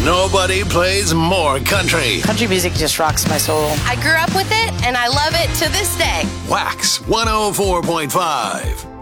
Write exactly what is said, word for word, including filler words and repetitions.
Nobody plays more country. Country music just rocks my soul. I grew up with it, and I love it to this day. Wax one oh four point five.